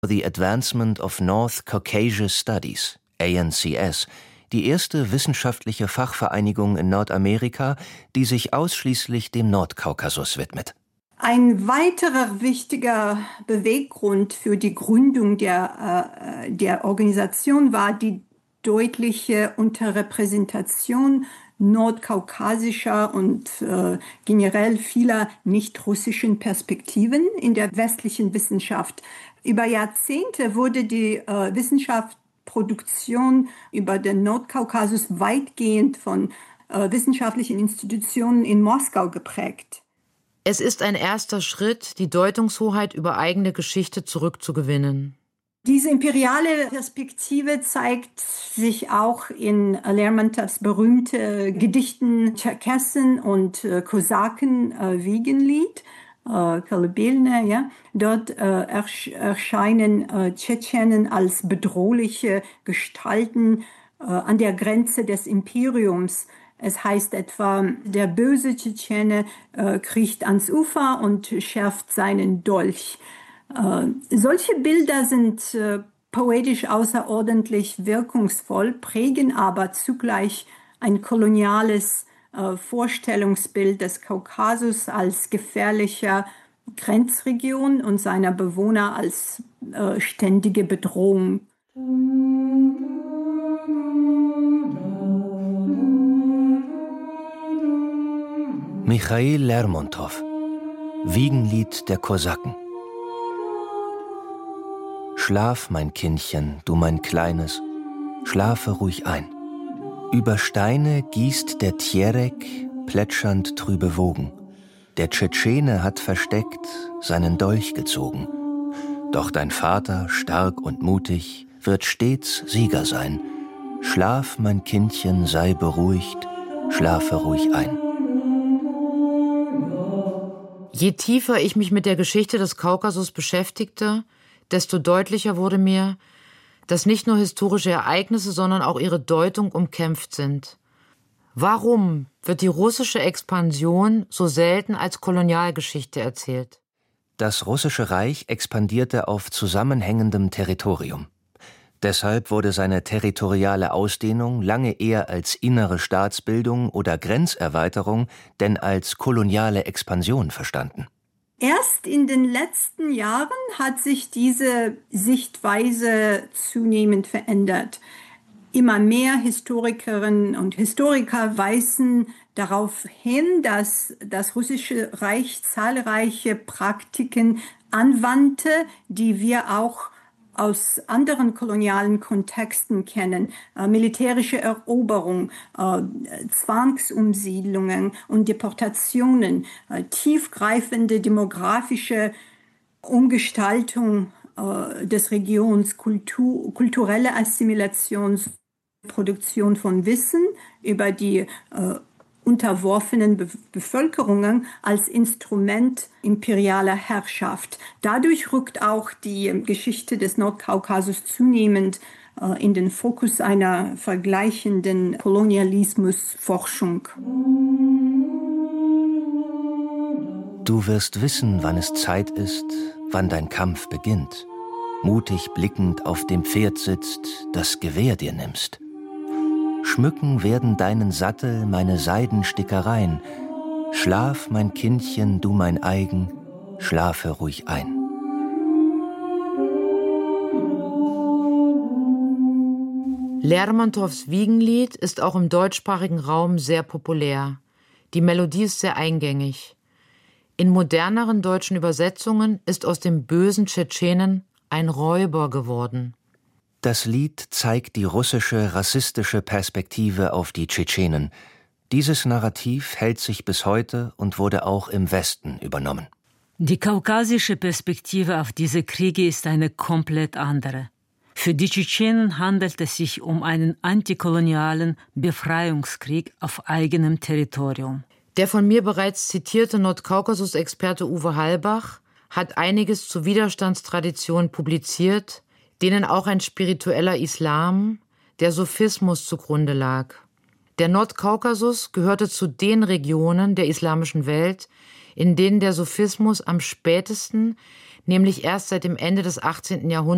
The Advancement of North Caucasus Studies, ANCS, die erste wissenschaftliche Fachvereinigung in Nordamerika, die sich ausschließlich dem Nordkaukasus widmet. Ein weiterer wichtiger Beweggrund für die Gründung der Organisation war die deutliche Unterrepräsentation nordkaukasischer und generell vieler nicht-russischen Perspektiven in der westlichen Wissenschaft. Über Jahrzehnte wurde die Wissenschaftsproduktion über den Nordkaukasus weitgehend von wissenschaftlichen Institutionen in Moskau geprägt. Es ist ein erster Schritt, die Deutungshoheit über eigene Geschichte zurückzugewinnen. Diese imperiale Perspektive zeigt sich auch in Lermontows berühmte Gedichten Tscherkessen und Kosaken Wiegenlied, Kolыбельная, ja. Dort erscheinen Tschetschenen als bedrohliche Gestalten an der Grenze des Imperiums. Es heißt etwa, der böse Tschetschene kriecht ans Ufer und schärft seinen Dolch. Solche Bilder sind poetisch außerordentlich wirkungsvoll, prägen aber zugleich ein koloniales Vorstellungsbild des Kaukasus als gefährlicher Grenzregion und seiner Bewohner als ständige Bedrohung. Michail Lermontow, Wiegenlied der Kosaken. Schlaf, mein Kindchen, du mein Kleines, schlafe ruhig ein. Über Steine gießt der Tjerek plätschernd trübe Wogen. Der Tschetschene hat versteckt seinen Dolch gezogen. Doch dein Vater, stark und mutig, wird stets Sieger sein. Schlaf, mein Kindchen, sei beruhigt, schlafe ruhig ein. Je tiefer ich mich mit der Geschichte des Kaukasus beschäftigte, desto deutlicher wurde mir, dass nicht nur historische Ereignisse, sondern auch ihre Deutung umkämpft sind. Warum wird die russische Expansion so selten als Kolonialgeschichte erzählt? Das Russische Reich expandierte auf zusammenhängendem Territorium. Deshalb wurde seine territoriale Ausdehnung lange eher als innere Staatsbildung oder Grenzerweiterung denn als koloniale Expansion verstanden. Erst in den letzten Jahren hat sich diese Sichtweise zunehmend verändert. Immer mehr Historikerinnen und Historiker weisen darauf hin, dass das Russische Reich zahlreiche Praktiken anwandte, die wir auch aus anderen kolonialen Kontexten kennen. Militärische Eroberung, Zwangsumsiedlungen und Deportationen, tiefgreifende demografische Umgestaltung des Regions, kulturelle Assimilation, Produktion von Wissen über die unterworfenen Bevölkerungen als Instrument imperialer Herrschaft. Dadurch rückt auch die Geschichte des Nordkaukasus zunehmend in den Fokus einer vergleichenden Kolonialismusforschung. Du wirst wissen, wann es Zeit ist, wann dein Kampf beginnt. Mutig blickend auf dem Pferd sitzt, das Gewehr dir nimmst. Schmücken werden deinen Sattel meine Seidenstickereien. Schlaf, mein Kindchen, du mein Eigen, schlafe ruhig ein. Lermontows Wiegenlied ist auch im deutschsprachigen Raum sehr populär. Die Melodie ist sehr eingängig. In moderneren deutschen Übersetzungen ist aus dem bösen Tschetschenen ein Räuber geworden. Das Lied zeigt die russische, rassistische Perspektive auf die Tschetschenen. Dieses Narrativ hält sich bis heute und wurde auch im Westen übernommen. Die kaukasische Perspektive auf diese Kriege ist eine komplett andere. Für die Tschetschenen handelt es sich um einen antikolonialen Befreiungskrieg auf eigenem Territorium. Der von mir bereits zitierte Nordkaukasus-Experte Uwe Hallbach hat einiges zu Widerstandstraditionen publiziert, denen auch ein spiritueller Islam, der Sufismus, zugrunde lag. Der Nordkaukasus gehörte zu den Regionen der islamischen Welt, in denen der Sufismus am spätesten, nämlich erst seit dem Ende des 18. Jahrhunderts,